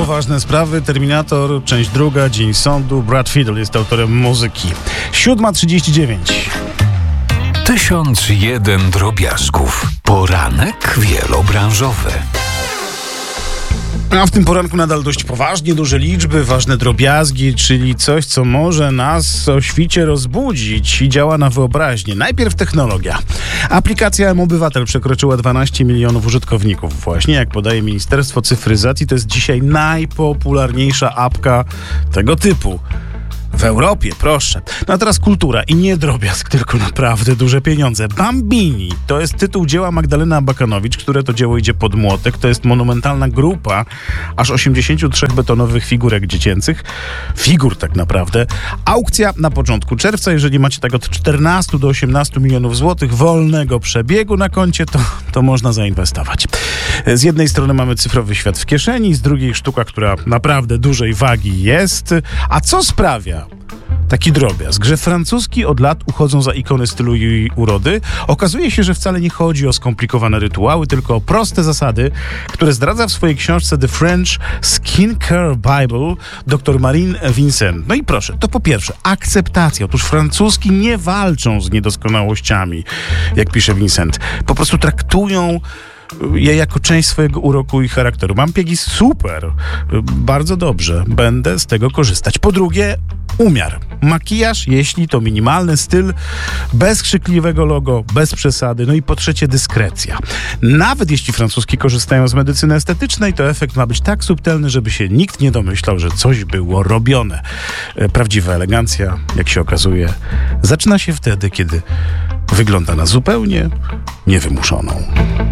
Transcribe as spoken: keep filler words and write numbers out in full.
poważne sprawy. Terminator, część druga, Dzień Sądu. Brad Fiedel jest autorem muzyki. siódma trzydzieści dziewięć. Tysiąc jeden drobiazgów. Poranek wielobranżowy. A w tym poranku nadal dość poważnie duże liczby, ważne drobiazgi, czyli coś, co może nas o świcie rozbudzić i działa na wyobraźnię. Najpierw technologia. Aplikacja M-Obywatel przekroczyła dwanaście milionów użytkowników. Właśnie jak podaje Ministerstwo Cyfryzacji, to jest dzisiaj najpopularniejsza apka tego typu. W Europie, proszę. No a teraz kultura i nie drobiazg, tylko naprawdę duże pieniądze. Bambini to jest tytuł dzieła Magdaleny Abakanowicz, które to dzieło idzie pod młotek. To jest monumentalna grupa aż osiemdziesięciu trzech betonowych figurek dziecięcych. Figur tak naprawdę. Aukcja na początku czerwca. Jeżeli macie tak od czternastu do osiemnastu milionów złotych wolnego przebiegu na koncie, to, to można zainwestować. Z jednej strony mamy cyfrowy świat w kieszeni, z drugiej sztuka, która naprawdę dużej wagi jest. A co sprawia taki drobiazg, że francuski od lat uchodzą za ikony stylu i urody? Okazuje się, że wcale nie chodzi o skomplikowane rytuały, tylko o proste zasady, które zdradza w swojej książce The French Skin Care Bible dr Marine Vincent. No i proszę, to po pierwsze akceptacja. Otóż francuski nie walczą z niedoskonałościami, jak pisze Vincent. Po prostu traktują je jako część swojego uroku i charakteru. Mam piegi super, bardzo dobrze, będę z tego korzystać. Po drugie, umiar. Makijaż, jeśli to minimalny styl, bez krzykliwego logo, bez przesady. No i po trzecie, dyskrecja. Nawet jeśli francuski korzystają z medycyny estetycznej, to efekt ma być tak subtelny, żeby się nikt nie domyślał, że coś było robione. Prawdziwa elegancja, jak się okazuje, zaczyna się wtedy, kiedy wygląda na zupełnie niewymuszoną.